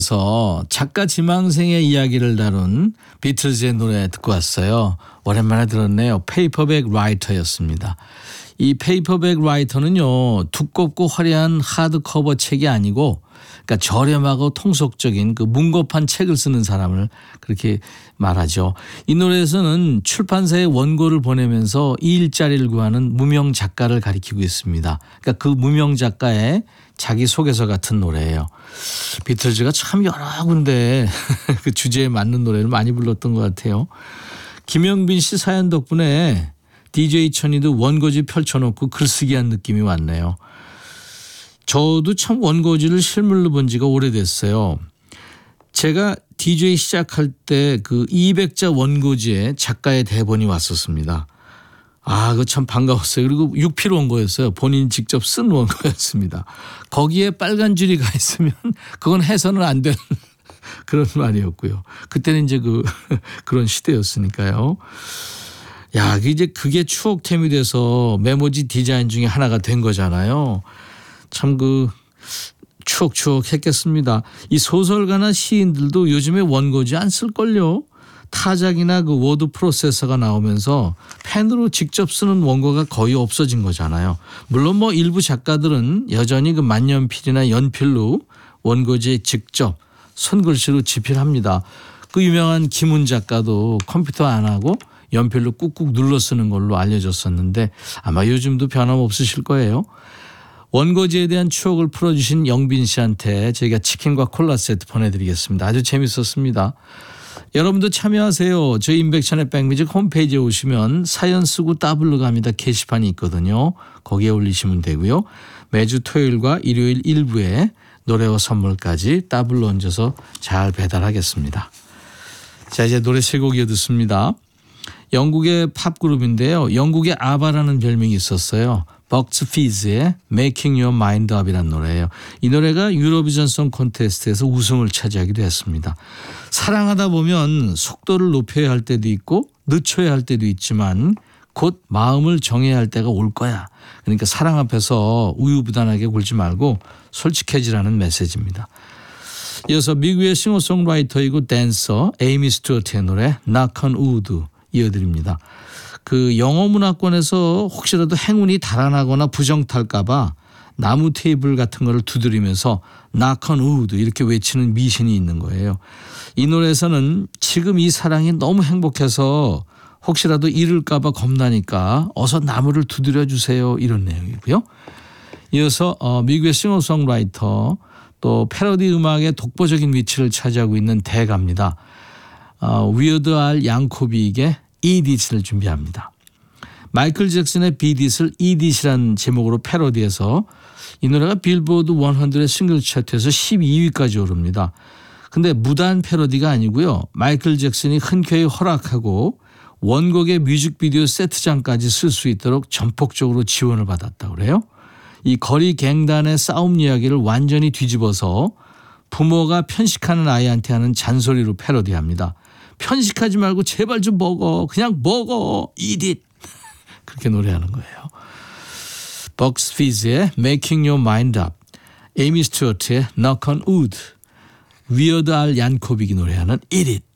그래서 작가 지망생의 이야기를 다룬 비틀즈의 노래 듣고 왔어요. 오랜만에 들었네요. 페이퍼백 라이터였습니다. 이 페이퍼백 라이터는요, 두껍고 화려한 하드커버 책이 아니고, 그러니까 저렴하고 통속적인 그 문고판 책을 쓰는 사람을 그렇게 말하죠. 이 노래에서는 출판사에 원고를 보내면서 이 일자리를 구하는 무명 작가를 가리키고 있습니다. 그러니까 그 무명 작가의 자기 소개서 같은 노래예요. 비틀즈가 참 여러 군데 그 주제에 맞는 노래를 많이 불렀던 것 같아요. 김영빈 씨 사연 덕분에 DJ 천이도 원고지 펼쳐놓고 글쓰기한 느낌이 왔네요. 저도 참 원고지를 실물로 본 지가 오래됐어요. 제가 DJ 시작할 때 그 200자 원고지에 작가의 대본이 왔었습니다. 아, 그거 참 반가웠어요. 그리고 6필 원고였어요. 본인 직접 쓴 원고였습니다. 거기에 빨간 줄이 가 있으면 그건 해서는 안 되는 그런 말이었고요. 그때는 이제 그런 시대였으니까요. 야, 이제 그게 추억템이 돼서 메모지 디자인 중에 하나가 된 거잖아요. 참 추억 했겠습니다. 이 소설가나 시인들도 요즘에 원고지 안 쓸걸요. 타작이나 그 워드 프로세서가 나오면서 펜으로 직접 쓰는 원고가 거의 없어진 거잖아요. 물론 뭐 일부 작가들은 여전히 그 만년필이나 연필로 원고지에 직접 손글씨로 집필합니다. 그 유명한 김훈 작가도 컴퓨터 안 하고 연필로 꾹꾹 눌러 쓰는 걸로 알려졌었는데 아마 요즘도 변함없으실 거예요. 원고지에 대한 추억을 풀어주신 영빈 씨한테 저희가 치킨과 콜라 세트 보내드리겠습니다. 아주 재밌었습니다. 여러분도 참여하세요. 저희 임백천의 백뮤직 홈페이지에 오시면 사연 쓰고 따블로 갑니다. 게시판이 있거든요. 거기에 올리시면 되고요. 매주 토요일과 일요일 일부에 노래와 선물까지 따블로 얹어서 잘 배달하겠습니다. 자, 이제 노래 세 곡 이어듣습니다. 영국의 팝그룹인데요. 영국의 아바라는 별명이 있었어요. 벅스 피즈의 Making Your Mind Up이라는 노래예요. 이 노래가 유로비전 송 콘테스트에서 우승을 차지하기도 했습니다. 사랑하다 보면 속도를 높여야 할 때도 있고 늦춰야 할 때도 있지만 곧 마음을 정해야 할 때가 올 거야. 그러니까 사랑 앞에서 우유부단하게 굴지 말고 솔직해지라는 메시지입니다. 이어서 미국의 싱어송라이터이고 댄서 에이미 스튜어트의 노래 Knock on Wood 이어드립니다. 그 영어 문화권에서 혹시라도 행운이 달아나거나 부정탈까 봐 나무 테이블 같은 거를 두드리면서 Knock on wood 이렇게 외치는 미신이 있는 거예요. 이 노래에서는 지금 이 사랑이 너무 행복해서 혹시라도 잃을까 봐 겁나니까 어서 나무를 두드려 주세요 이런 내용이고요. 이어서 미국의 싱어송라이터 또 패러디 음악의 독보적인 위치를 차지하고 있는 대가입니다. 위어드 알 양코빅의 Eat It을 준비합니다. 마이클 잭슨의 Beat It을 Eat It이라는 제목으로 패러디해서 이 노래가 빌보드 100의 싱글 차트에서 12위까지 오릅니다. 근데 무단 패러디가 아니고요. 마이클 잭슨이 흔쾌히 허락하고 원곡의 뮤직비디오 세트장까지 쓸 수 있도록 전폭적으로 지원을 받았다고 그래요. 이 거리 갱단의 싸움 이야기를 완전히 뒤집어서 부모가 편식하는 아이한테 하는 잔소리로 패러디합니다. 편식하지 말고 제발 좀 먹어. 그냥 먹어. Eat it. 그렇게 노래하는 거예요. 벅스 피즈의 Making Your Mind Up, 에이미 스튜어트의 Knock on Wood, 위어드 알 얀코빅이 노래하는 Eat it.